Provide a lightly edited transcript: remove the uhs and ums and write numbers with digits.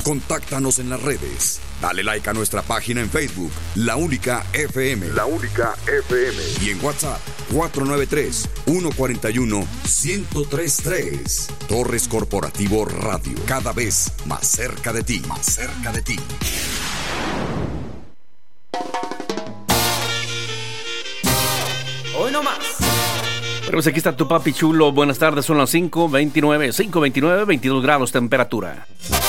Contáctanos en las redes. Dale like a nuestra página en Facebook, La Única FM. La Única FM. Y en WhatsApp, 493-141-1033. Torres Corporativo Radio. Cada vez más cerca de ti. Más cerca de ti. Hoy no más. Bueno, pues aquí está tu papi chulo. Buenas tardes, son las 5:29, 22 grados temperatura.